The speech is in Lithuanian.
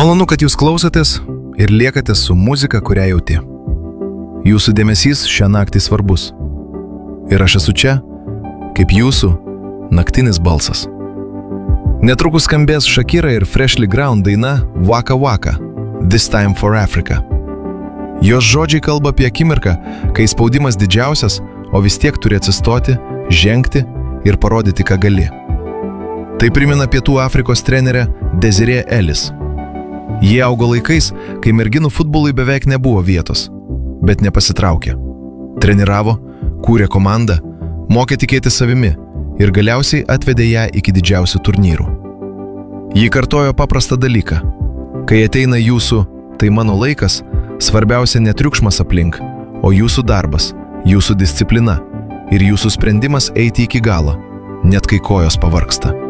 Malonu, kad jūs klausotės ir liekate su muzika, kurią jauti. Jūsų dėmesys šią naktį svarbus. Ir aš esu čia, kaip jūsų naktinis balsas. Netrukus skambės Shakira ir Freshly Ground daina Waka Waka, This Time for Africa. Jos žodžiai kalba apie akimirką, kai spaudimas didžiausias, o vis tiek turi atsistoti, žengti ir parodyti, ką gali. Tai primena Pietų Afrikos trenerę Desiree Ellis. Jie augo laikais, kai merginų futbolui beveik nebuvo vietos, bet nepasitraukė. Treniravo, kūrė komandą, mokė tikėti savimi ir galiausiai atvedė ją iki didžiausių turnyrų. Ji kartojo paprastą dalyką. Kai ateina jūsų, tai mano laikas, svarbiausia ne triukšmas aplink, o jūsų darbas, jūsų disciplina ir jūsų sprendimas eiti iki galo, net kai kojos pavargsta.